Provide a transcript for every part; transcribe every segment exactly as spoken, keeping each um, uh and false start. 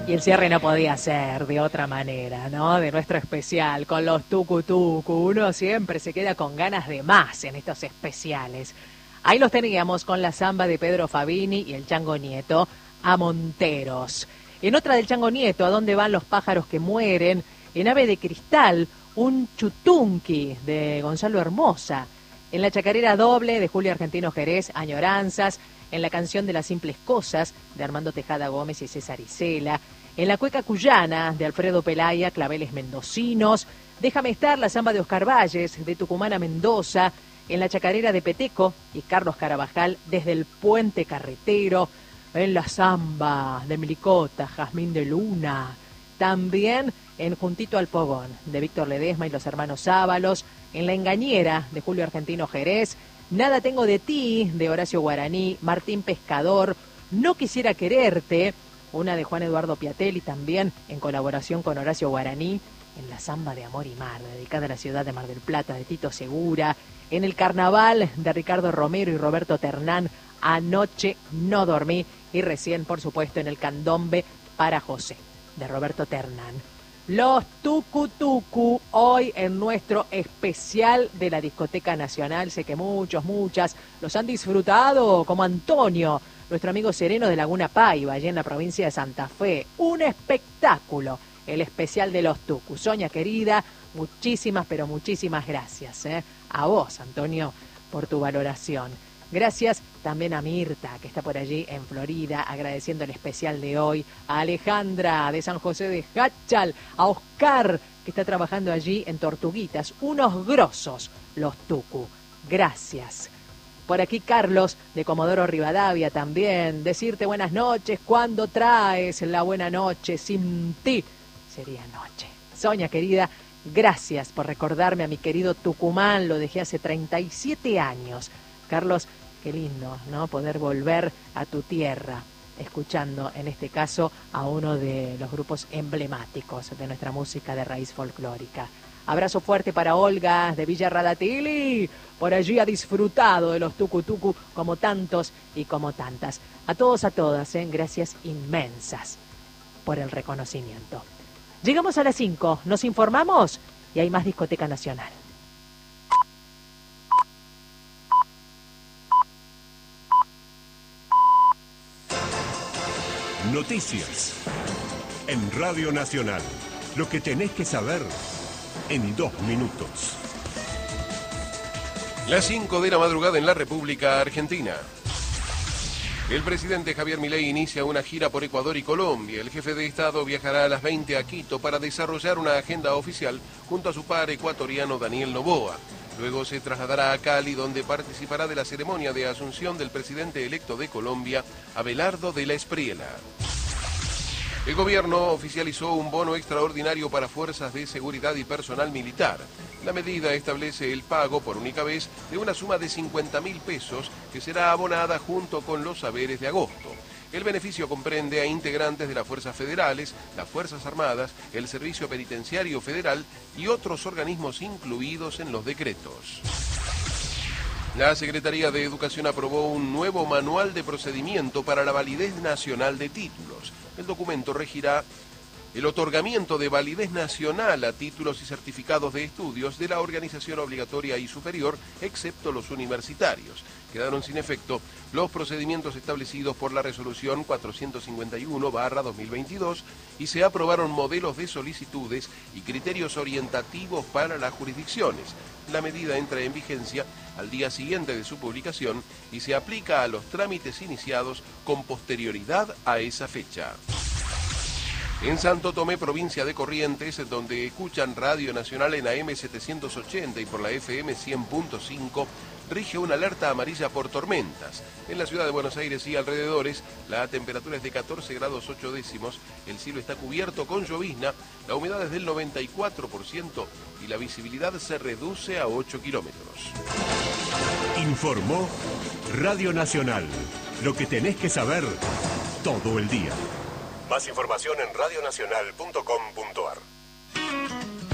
Y el cierre no podía ser de otra manera, ¿no? De nuestro especial, con los tucu tucu. Uno siempre se queda con ganas de más en estos especiales. Ahí los teníamos con la samba de Pedro Fabini y el Chango Nieto, A Monteros. En otra del Chango Nieto, ¿A dónde van los pájaros que mueren? En Ave de Cristal, un chutunqui de Gonzalo Hermosa. En la chacarera doble de Julio Argentino Jerez, Añoranzas. En la canción de las simples cosas de Armando Tejada Gómez y César Isela. En la cueca cuyana de Alfredo Pelaya, Claveles Mendocinos. Déjame estar, la samba de Oscar Valles, de Tucumán a Mendoza. En la chacarera de Peteco y Carlos Carabajal, desde el Puente Carretero. En la samba de Milicota, Jazmín de Luna. También en Juntito al Fogón, de Víctor Ledesma y los hermanos Ábalos. En La Engañera, de Julio Argentino Jerez. Nada tengo de ti, de Horacio Guaraní. Martín Pescador, No quisiera quererte, una de Juan Eduardo Piatelli, también en colaboración con Horacio Guaraní. En la samba de Amor y Mar, dedicada a la ciudad de Mar del Plata, de Tito Segura. En el Carnaval, de Ricardo Romero y Roberto Ternán, Anoche no dormí. Y recién, por supuesto, en el Candombe para José, de Roberto Ternán. Los tucu tucu, hoy en nuestro especial de la Discoteca Nacional. Sé que muchos, muchas los han disfrutado, como Antonio, nuestro amigo sereno de Laguna Paiva, allí en la provincia de Santa Fe. Un espectáculo, el especial de los tucu. Soña querida, muchísimas, pero muchísimas gracias, ¿eh? A vos, Antonio, por tu valoración. Gracias también a Mirta, que está por allí en Florida, agradeciendo el especial de hoy. A Alejandra, de San José de Hachal. A Oscar, que está trabajando allí en Tortuguitas. Unos grosos, los tucu. Gracias. Por aquí Carlos, de Comodoro Rivadavia también. Decirte buenas noches, ¿cuándo traes la buena noche? Sin ti sería noche. Soña, querida, gracias por recordarme a mi querido Tucumán. Lo dejé hace treinta y siete años. Carlos, qué lindo, ¿no? Poder volver a tu tierra, escuchando en este caso a uno de los grupos emblemáticos de nuestra música de raíz folclórica. Abrazo fuerte para Olga de Villa Radatili, por allí ha disfrutado de los tucu tucu como tantos y como tantas. A todos, a todas, ¿eh? Gracias inmensas por el reconocimiento. Llegamos a las cinco, nos informamos y hay más Discoteca Nacional. Noticias en Radio Nacional. Lo que tenés que saber en dos minutos. Las cinco de la madrugada en la República Argentina. El presidente Javier Milei inicia una gira por Ecuador y Colombia. El jefe de Estado viajará a las veinte a Quito para desarrollar una agenda oficial junto a su par ecuatoriano Daniel Noboa. Luego se trasladará a Cali, donde participará de la ceremonia de asunción del presidente electo de Colombia, Abelardo de la Espriella. El gobierno oficializó un bono extraordinario para fuerzas de seguridad y personal militar. La medida establece el pago por única vez de una suma de cincuenta mil pesos que será abonada junto con los haberes de agosto. El beneficio comprende a integrantes de las fuerzas federales, las Fuerzas Armadas, el Servicio Penitenciario Federal y otros organismos incluidos en los decretos. La Secretaría de Educación aprobó un nuevo manual de procedimiento para la validez nacional de títulos. El documento regirá el otorgamiento de validez nacional a títulos y certificados de estudios de la organización obligatoria y superior, excepto los universitarios. Quedaron sin efecto los procedimientos establecidos por la resolución cuatrocientos cincuenta y uno barra dos mil veintidós y se aprobaron modelos de solicitudes y criterios orientativos para las jurisdicciones. La medida entra en vigencia al día siguiente de su publicación y se aplica a los trámites iniciados con posterioridad a esa fecha. En Santo Tomé, provincia de Corrientes, donde escuchan Radio Nacional en A M setecientos ochenta y por la F M cien punto cinco, rige una alerta amarilla por tormentas. En la ciudad de Buenos Aires y alrededores, la temperatura es de catorce grados ocho décimos, el cielo está cubierto con llovizna, la humedad es del noventa y cuatro por ciento y la visibilidad se reduce a ocho kilómetros. Informó Radio Nacional. Lo que tenés que saber todo el día. Más información en radio nacional punto com punto a r.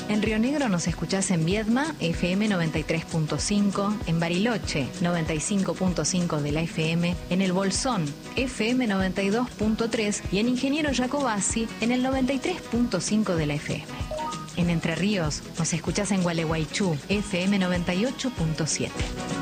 En Río Negro nos escuchás en Viedma, F M noventa y tres punto cinco, en Bariloche, noventa y cinco punto cinco de la F M, en El Bolsón, F M noventa y dos punto tres y en Ingeniero Jacobasi, en el noventa y tres punto cinco de la F M. En Entre Ríos nos escuchás en Gualeguaychú, F M noventa y ocho punto siete.